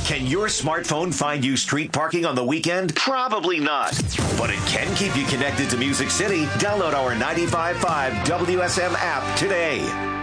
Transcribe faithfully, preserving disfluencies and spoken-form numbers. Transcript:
Can your smartphone find you street parking on the weekend? Probably not. But it can keep you connected to Music City. Download our ninety-five point five W S M app today.